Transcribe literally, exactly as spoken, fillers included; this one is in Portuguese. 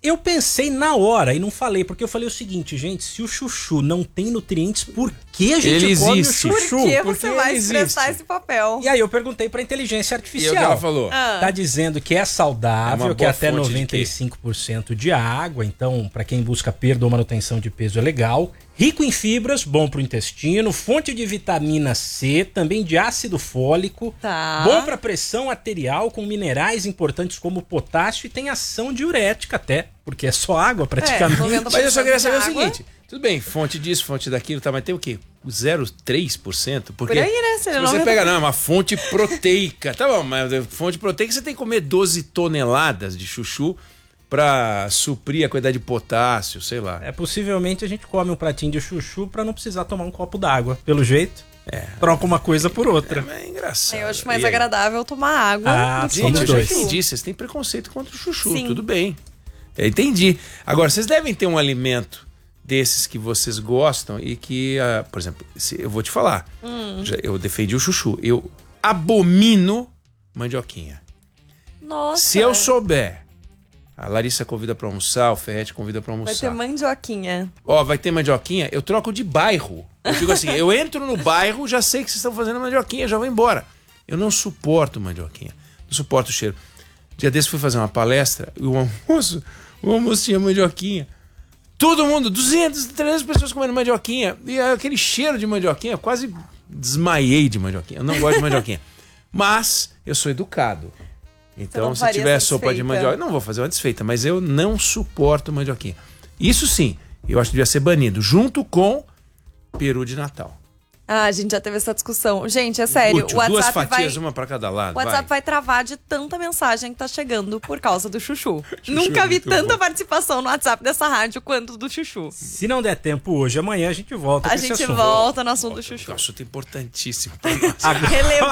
Eu pensei na hora e não falei, porque eu falei o seguinte, gente, se o chuchu não tem nutrientes, por que a gente Ele come existe. o chuchu? Por que Porque você vai ele estressar existe. esse papel? E aí eu perguntei pra inteligência E artificial. o que ela falou? Ah. Tá dizendo que é saudável, É uma que é boa até fonte de noventa e cinco por cento de água, então pra quem busca perda ou manutenção de peso é legal. Rico em fibras, bom pro intestino, fonte de vitamina C, também de ácido fólico, Tá. bom pra pressão arterial, com minerais importantes como potássio e tem ação diurética até, porque é só água praticamente. tô vendo- Mas eu só queria saber o Água. seguinte. Tudo bem, fonte disso, fonte daquilo, tá, mas tem o quê? zero vírgula três por cento? Porque Por aí, né? se Seria você noventa pega, não, é uma fonte proteica. Tá bom, mas fonte proteica você tem que comer doze toneladas de chuchu pra suprir a quantidade de potássio, sei lá. É, possivelmente a gente come um pratinho de chuchu pra não precisar tomar um copo d'água. Pelo jeito, troca uma coisa por outra. É, mas é engraçado. Eu acho mais E aí? agradável tomar água Ah, do que Gente, somos eu comer já dois. entendi, vocês têm preconceito contra o chuchu, Sim. tudo bem. Eu entendi. Agora, vocês devem ter um alimento desses que vocês gostam e que, ah, por exemplo, se- eu vou te falar, Hum. já- eu defendi o chuchu, eu abomino mandioquinha. Nossa. Se eu souber, a Larissa convida pra almoçar, o Ferrete convida pra Vai ter almoçar. mandioquinha. Ó, vai ter mandioquinha, eu troco de bairro. Eu digo assim, eu entro no bairro, já sei que vocês estão fazendo mandioquinha, já vou embora. Eu não suporto mandioquinha, não suporto o cheiro. Dia desse fui fazer uma palestra e o almoço, o almoço tinha mandioquinha. Todo mundo, duzentas, trezentas pessoas comendo mandioquinha. E aquele cheiro de mandioquinha, eu quase desmaiei de mandioquinha. Eu não gosto de mandioquinha. Mas eu sou educado. Então, não se faria tiver essa sopa de desfeita? mandioca, não vou fazer uma desfeita, mas eu não suporto mandioquinha. Isso sim, eu acho que devia ser banido, junto com peru de Natal. Ah, a gente já teve essa discussão. Gente, é sério, Útil, o duas WhatsApp fatias, vai... uma pra cada lado. O WhatsApp vai. vai travar de tanta mensagem que tá chegando por causa do chuchu. Chuchu Nunca é vi muito tanta bom. participação no WhatsApp dessa rádio quanto do chuchu. Se não der tempo hoje, amanhã a gente volta A com esse gente assunto. volta no assunto do chuchu. Um assunto importantíssimo pra nós. Agora- Relevante.